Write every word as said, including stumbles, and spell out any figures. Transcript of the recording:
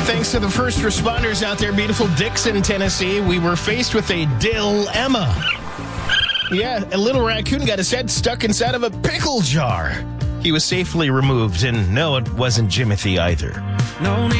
Thanks to the first responders out there, beautiful Dixon, Tennessee, we were faced with a dilemma. Yeah, a little raccoon got his head stuck inside of a pickle jar. He was safely removed, and no, it wasn't Jimothy either. No need